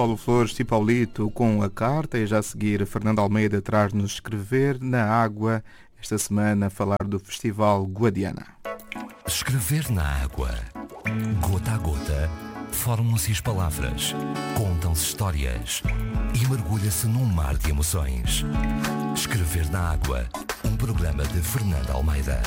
Paulo Flores e Paulito com a carta e já a seguir Fernando Almeida traz-nos Escrever na Água, esta semana a falar do Festival Guadiana. Escrever na água. Gota a gota, formam-se as palavras, contam-se histórias e mergulha-se num mar de emoções. Escrever na Água, um programa de Fernando Almeida.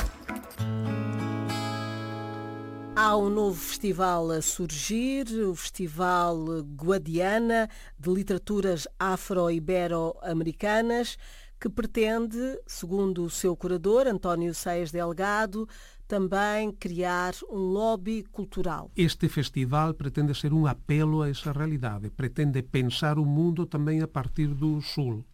Há um novo festival a surgir, o Festival Guadiana de Literaturas Afro-Ibero-Americanas, que pretende, segundo o seu curador, António Saias Delgado, também criar um lobby cultural. Este festival pretende ser um apelo a essa realidade, pretende pensar o mundo também a partir do Sul.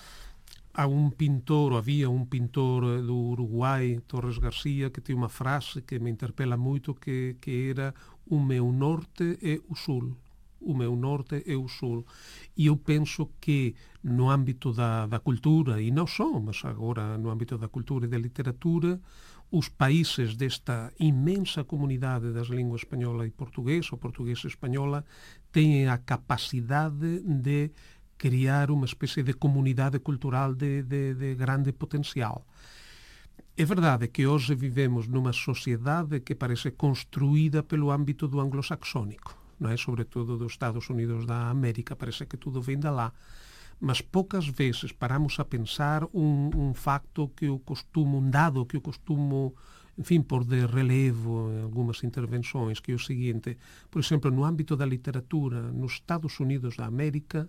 Havia um pintor do Uruguai, Torres Garcia, que tinha uma frase que me interpela muito, que era: o meu norte é o Sul. O meu norte é o Sul. E eu penso que no âmbito da cultura, e não só, mas agora no âmbito da cultura e da literatura, os países desta imensa comunidade das línguas espanhola e português, ou portuguesa e espanhola, têm a capacidade de criar uma espécie de comunidade cultural de grande potencial. É verdade que hoje vivemos numa sociedade que parece construída pelo âmbito do anglo-saxónico, não é? Sobretudo dos Estados Unidos da América, parece que tudo vem de lá. Mas poucas vezes paramos a pensar um facto que eu costumo, um dado que eu costumo, enfim, pôr de relevo em algumas intervenções, que é o seguinte: por exemplo, no âmbito da literatura, nos Estados Unidos da América,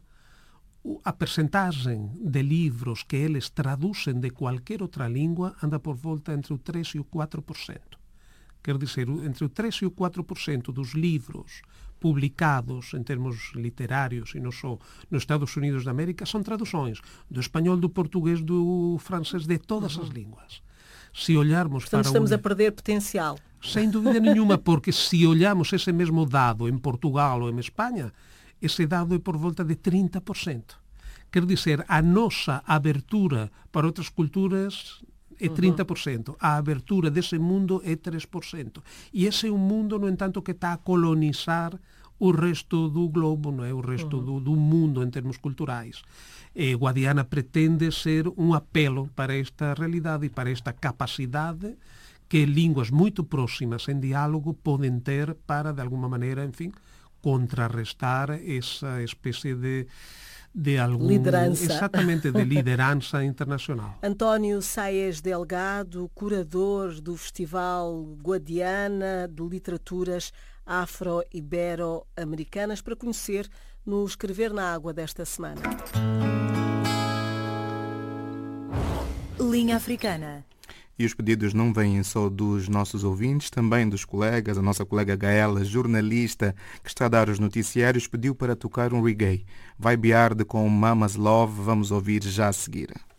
a percentagem de livros que eles traduzem de qualquer outra língua anda por volta entre o 3% e o 4%. Quer dizer, entre o 3% e o 4% dos livros publicados em termos literários, e não só, nos Estados Unidos da América, são traduções do espanhol, do português, do francês, de todas as línguas. Se olharmos Portanto, estamos a perder potencial. Sem dúvida nenhuma, porque se olharmos esse mesmo dado em Portugal ou em Espanha, esse dado é por volta de 30%. Quer dizer, a nossa abertura para outras culturas é 30%. A abertura desse mundo é 3%. E esse é um mundo, no entanto, que está a colonizar o resto do globo, não é? O resto do mundo em termos culturais. E Guadiana pretende ser um apelo para esta realidade e para esta capacidade que línguas muito próximas em diálogo podem ter para, de alguma maneira, enfim, contrarrestar essa espécie de algum... liderança. Exatamente, de liderança internacional. António Saias Delgado, curador do Festival Guadiana de Literaturas Afro-Ibero-Americanas, para conhecer no Escrever na Água desta semana. Linha Africana. E os pedidos não vêm só dos nossos ouvintes, também dos colegas. A nossa colega Gaela, jornalista que está a dar os noticiários, pediu para tocar um reggae. Vai Biarde com Mama's Love, vamos ouvir já a seguir.